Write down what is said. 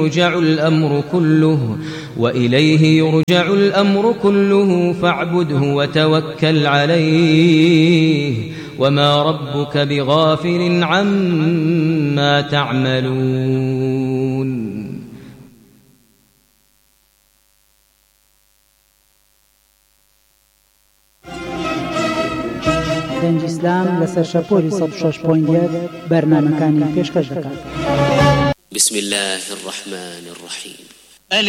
يرجع الأمر كله وإليه يرجع الأمر كله فاعبده وتوكل عليه وما ربك بغافل عما تعملون. دەنگی ئیسلام لەسەر شەپۆلی 106.1 بەرنامەکانی پێشکەش دەکات. بسم الله الرحمن الرحيم.